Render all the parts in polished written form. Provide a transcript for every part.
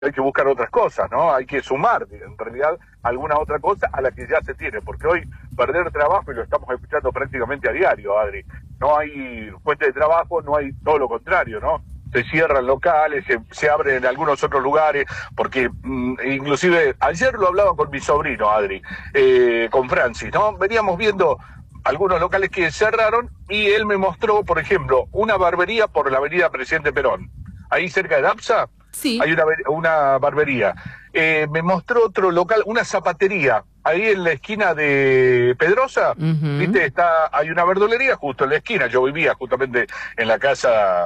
hay que buscar otras cosas, ¿no? Hay que sumar, en realidad, alguna otra cosa a la que ya se tiene, porque hoy perder trabajo, y lo estamos escuchando prácticamente a diario, Adri, no hay fuente de trabajo, no hay todo lo contrario, ¿no? Se cierran locales, se abren en algunos otros lugares, porque inclusive ayer lo hablaba con mi sobrino, Adri, con Francis, ¿no? Veníamos viendo algunos locales que cerraron y él me mostró, por ejemplo, una barbería por la avenida Presidente Perón, ahí cerca de Dapsa. Sí. Hay una barbería. Me mostró otro local, una zapatería, ahí en la esquina de Pedrosa, ¿viste? Hay una verdulería justo en la esquina. Yo vivía justamente en la casa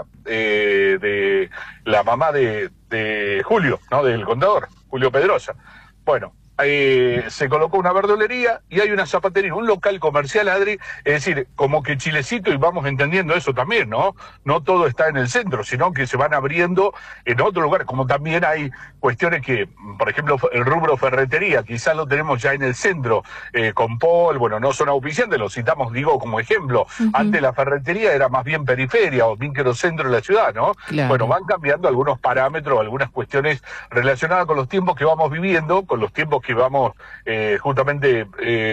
de la mamá de Julio, ¿no? Del contador, Julio Pedrosa. Bueno, se colocó una verdulería y hay una zapatería, un local comercial, Adri, es decir, como que Chilecito, y vamos entendiendo eso también, ¿no? No todo está en el centro, sino que se van abriendo en otro lugar, como también hay cuestiones que, por ejemplo, el rubro ferretería, quizás lo tenemos ya en el centro, con Paul, bueno, no son auspiciantes, lo citamos, digo, como ejemplo. Antes la ferretería era más bien periferia o microcentro de la ciudad, ¿no? Claro. Bueno, van cambiando algunos parámetros, algunas cuestiones relacionadas con los tiempos que vamos viviendo, con los tiempos que vamos justamente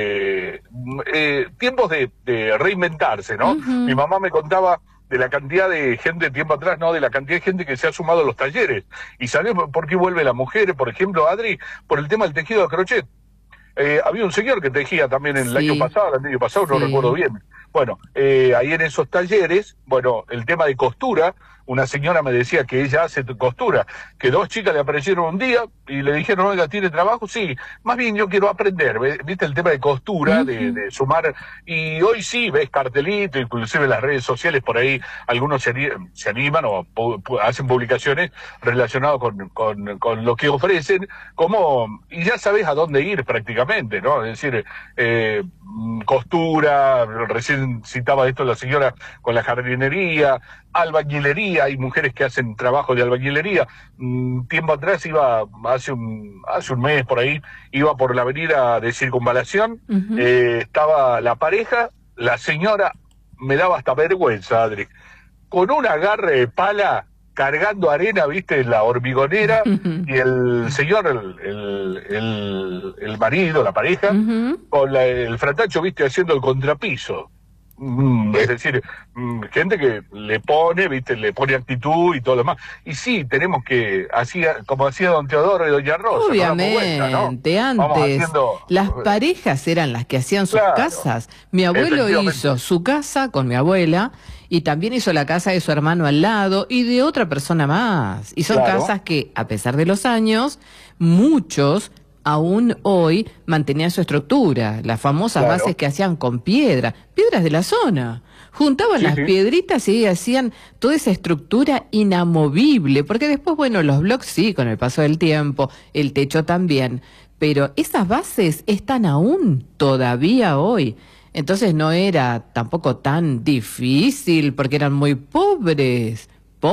tiempos de reinventarse, ¿no? Mi mamá me contaba de la cantidad de gente tiempo atrás, ¿no? De la cantidad de gente que se ha sumado a los talleres. ¿Y sabés por qué vuelve la mujer, por ejemplo, Adri? Por el tema del tejido de crochet. Había un señor que tejía también el año pasado, no recuerdo bien. Bueno, ahí en esos talleres, bueno, el tema de costura, una señora me decía que ella hace costura, que dos chicas le aparecieron un día y le dijeron, oiga, ¿tiene trabajo? Sí, más bien yo quiero aprender, ¿viste? El tema de costura, de sumar, y hoy sí ves cartelito, inclusive en las redes sociales por ahí algunos se animan o hacen publicaciones relacionadas con lo que ofrecen, y ya sabes a dónde ir prácticamente, ¿no? Es decir, costura, recién citaba esto la señora con la jardinería, albañilería, hay mujeres que hacen trabajo de albañilería. Tiempo atrás hace un mes por ahí, iba por la avenida de Circunvalación, estaba la pareja, la señora, me daba hasta vergüenza, Adri, con un agarre de pala, cargando arena, viste, en la hormigonera, y el señor, el marido, la pareja, con el fratacho, viste, haciendo el contrapiso. Es decir, gente que le pone actitud y todo lo demás. Y sí, tenemos que, como hacía don Teodoro y doña Rosa. Obviamente, ¿no? antes las parejas eran las que hacían sus casas. Mi abuelo hizo su casa con mi abuela y también hizo la casa de su hermano al lado y de otra persona más. Y son casas que, a pesar de los años, muchos aún hoy mantenían su estructura, las famosas bases que hacían con piedras de la zona. Juntaban las piedritas y hacían toda esa estructura inamovible, porque después, bueno, los bloques sí, con el paso del tiempo, el techo también, pero esas bases están aún todavía hoy. Entonces no era tampoco tan difícil, porque eran muy pobres.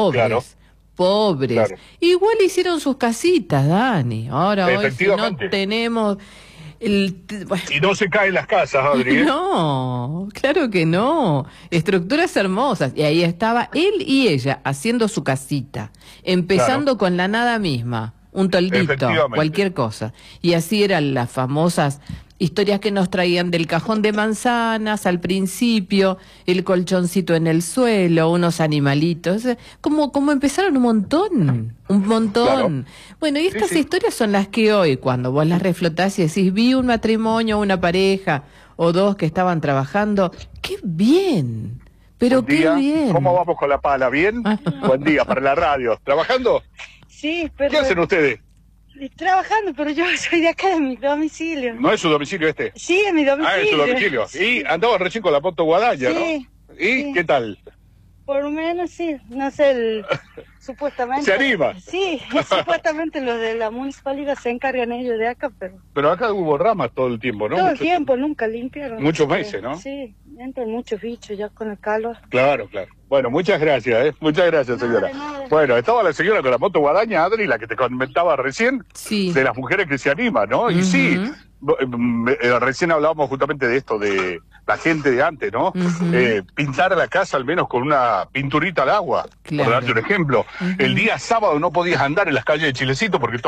Pobres. Igual hicieron sus casitas, Dani. Ahora hoy si no tenemos y no se caen las casas, Adri. No, claro que no. Estructuras hermosas. Y ahí estaba él y ella haciendo su casita, empezando con la nada misma, un toldito, cualquier cosa. Y así eran las famosas historias que nos traían del cajón de manzanas al principio, el colchoncito en el suelo, unos animalitos, como empezaron un montón. Bueno, y estas historias son las que hoy, cuando vos las reflotás y decís, vi un matrimonio, una pareja o dos que estaban trabajando, ¡qué bien! Pero qué bien. ¿Cómo vamos con la pala? ¿Bien? Buen día para la radio. ¿Trabajando? Sí, pero... ¿Qué hacen ustedes? Trabajando, pero yo soy de acá, de mi domicilio. ¿No es su domicilio este? Sí, es mi domicilio. Ah, es su domicilio. Y andaba recién con la moto guadaña, ¿no? ¿Y qué tal? Por lo menos sí, no sé, supuestamente... ¿Se anima? Sí, supuestamente los de la municipalidad se encargan ellos de acá, pero... Pero acá hubo ramas todo el tiempo, ¿no? Todo el tiempo, nunca limpiaron. Muchos meses, ¿no? Sí, entran muchos bichos ya con el calor. Claro. Bueno, muchas gracias, ¿eh? Muchas gracias, señora. Nada. Bueno, estaba la señora con la moto guadaña, Adri, la que te comentaba recién, de las mujeres que se animan, ¿no? Y sí, recién hablábamos justamente de esto, de la gente de antes, ¿no? Pintar la casa al menos con una pinturita al agua, por darte un ejemplo. El día sábado no podías andar en las calles de Chilecito porque